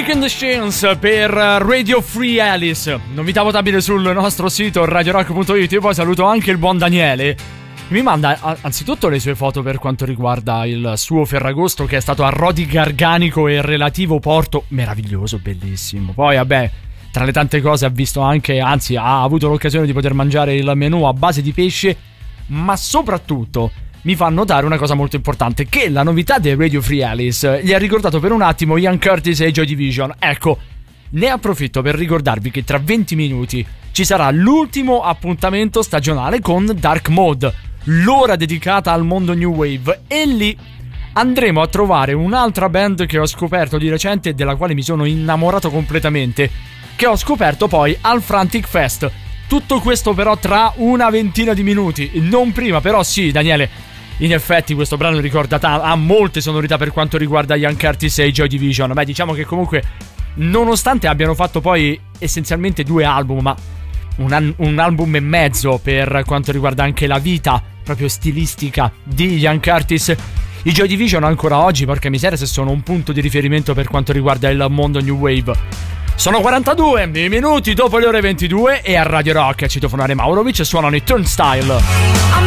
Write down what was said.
Second Chance per Radio Free Alice, novità votabile sul nostro sito radiorock.it. Io poi saluto anche il buon Daniele. Mi manda anzitutto le sue foto per quanto riguarda il suo Ferragosto, che è stato a Rodi Garganico e il relativo porto meraviglioso, bellissimo. Poi vabbè, tra le tante cose ha visto anche, anzi ha avuto l'occasione di poter mangiare il menù a base di pesce, ma soprattutto mi fa notare una cosa molto importante, che la novità di Radio Free Alice gli ha ricordato per un attimo Ian Curtis e Joy Division. Ecco, ne approfitto per ricordarvi che tra 20 minuti ci sarà l'ultimo appuntamento stagionale con Dark Mode, l'ora dedicata al mondo New Wave, e lì andremo a trovare un'altra band che ho scoperto di recente e della quale mi sono innamorato completamente, che ho scoperto poi al Frantic Fest. Tutto questo però tra una ventina di minuti, non prima. Però sì, Daniele, in effetti questo brano ricorda ha molte sonorità per quanto riguarda Ian Curtis e Joy Division. Beh, diciamo che comunque, nonostante abbiano fatto poi essenzialmente 2 album, ma un album e mezzo per quanto riguarda anche la vita proprio stilistica di Ian Curtis, i Joy Division ancora oggi, porca miseria, se sono un punto di riferimento per quanto riguarda il mondo New Wave. Sono 42 minuti dopo le ore 22 e a Radio Rock, a citofonare Maurovic, suonano i Turnstile.